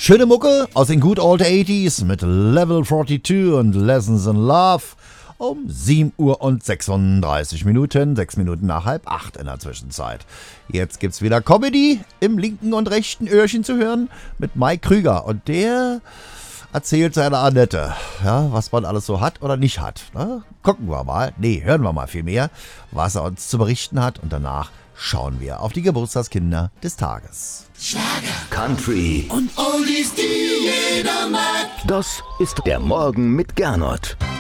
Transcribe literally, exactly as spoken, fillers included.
Schöne Mucke aus den Good Old achtziger mit Level zweiundvierzig und Lessons in Love um sieben Uhr und sechsunddreißig Minuten, sechs Minuten nach halb acht in der Zwischenzeit. Jetzt gibt's wieder Comedy im linken und rechten Öhrchen zu hören mit Mike Krüger und der erzählt seiner Annette, ja, was man alles so hat oder nicht hat. Ne? Gucken wir mal, nee, hören wir mal viel mehr, was er uns zu berichten hat und danach schauen wir auf die Geburtstagskinder des Tages. Schlager, Country und Oldies, die jeder mag. Das ist der Morgen mit Gernot.